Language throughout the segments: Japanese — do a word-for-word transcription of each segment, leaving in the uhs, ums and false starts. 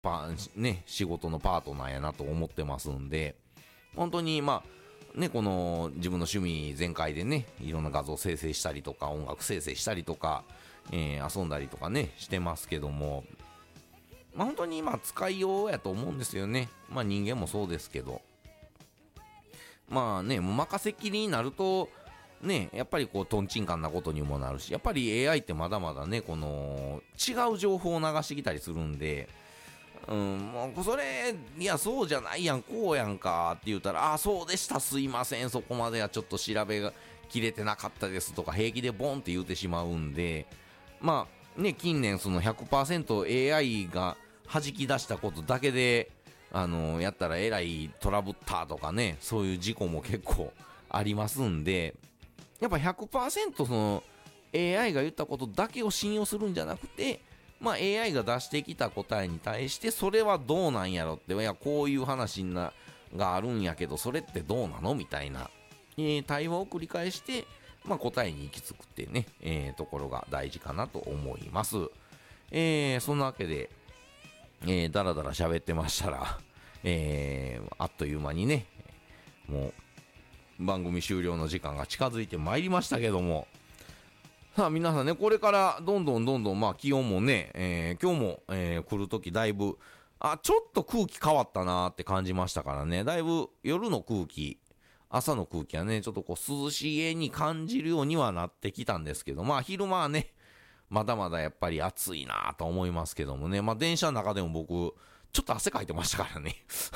パね、仕事のパートナーやなと思ってますんで、本当にまあね、この自分の趣味全開でね、いろんな画像生成したりとか音楽生成したりとか、えー、遊んだりとかねしてますけども、まあ本当に今使いようやと思うんですよね。まあ人間もそうですけど、まあね、もう任せっきりになるとね、やっぱりこうトンチンカンなことにもなるし、やっぱり エーアイ ってまだまだね、この違う情報を流してきたりするんで、うん、もうそれ、いやそうじゃないやん、こうやんかって言ったら、ああそうでした、すいません、そこまではちょっと調べがきれてなかったですとか平気でボンって言ってしまうんで、まあね、近年その ひゃくパーセントエーアイ が弾き出したことだけで、あのやったらえらいトラブったとかね、そういう事故も結構ありますんで、やっぱ ひゃくパーセント その エーアイ が言ったことだけを信用するんじゃなくて、まあ エーアイ が出してきた答えに対してそれはどうなんやろって、いやこういう話ながあるんやけどそれってどうなのみたいな、えー、対話を繰り返して、まあ、答えに行き着くってね、えー、ところが大事かなと思います。えー、そんなわけで、えー、だらだら喋ってましたら、えー、あっという間にね、もう番組終了の時間が近づいてまいりましたけども、さあ皆さんね、これからどんどんどんどんまあ気温もね、えー、今日も、えー、来るときだいぶあちょっと空気変わったなーって感じましたからね、だいぶ夜の空気、朝の空気はねちょっとこう涼しげに感じるようにはなってきたんですけど、まあ昼間はねまだまだやっぱり暑いなと思いますけどもね、まあ電車の中でも僕ちょっと汗かいてましたからね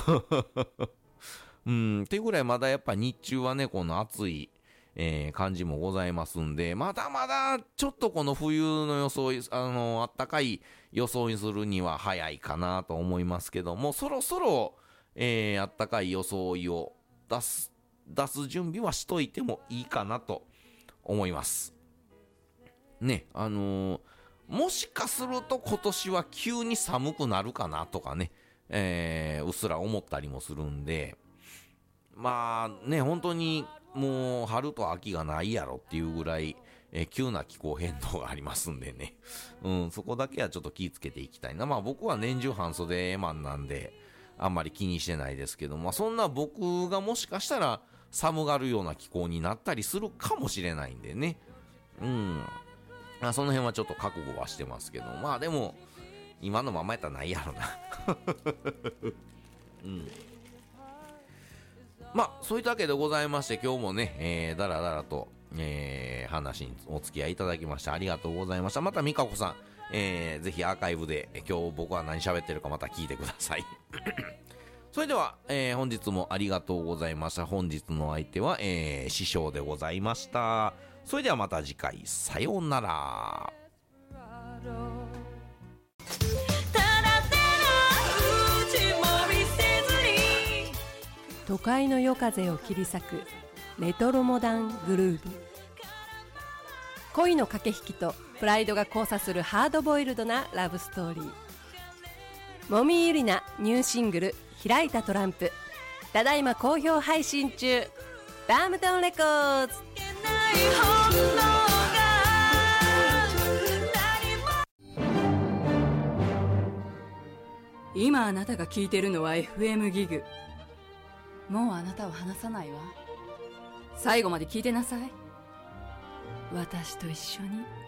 うんっていうぐらいまだやっぱ日中はねこの暑い、えー、感じもございますんで、まだまだちょっとこの冬の装い、あのあったかい装いするには早いかなと思いますけども、そろそろ、えー、あったかい装いを出す出す準備はしといてもいいかなと思いますね。あのー、もしかすると今年は急に寒くなるかなとかね、えー、うっすら思ったりもするんで、まあね本当にもう春と秋がないやろっていうぐらい、えー、急な気候変動がありますんでね、うん、そこだけはちょっと気をつけていきたいな。まあ僕は年中半袖マンなんであんまり気にしてないですけど、まあそんな僕がもしかしたら寒がるような気候になったりするかもしれないんでね、うん、あその辺はちょっと覚悟はしてますけど、まあでも今のままやったらないやろなうんまあそういったわけでございまして、今日もね、えー、だらだらと、えー、話にお付き合いいただきましてありがとうございました。また美香子さん、えー、ぜひアーカイブで今日僕は何喋ってるかまた聞いてくださいそれでは、えー、本日もありがとうございました。本日の相手は、えー、師匠でございました。それではまた次回、さようなら。 都会の夜風を切り裂くレトロモダングルーヴ、恋の駆け引きとプライドが交差するハードボイルドなラブストーリー。もみゆりなニューシングル開いたトランプ、ただいま好評配信中。ダームタウンレコーズ。 今あなたが聞いてるのは エフエム ギグ。もうあなたは話さないわ。最後まで聞いてなさい。私と一緒に